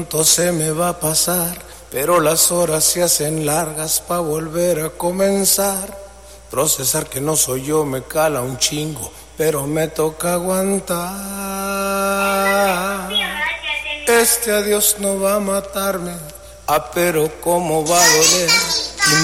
Pronto se me va a pasar, pero las horas se hacen largas pa' volver a comenzar. Procesar que no soy yo me cala un chingo, pero me toca aguantar. Este adiós no va a matarme, pero cómo va a doler.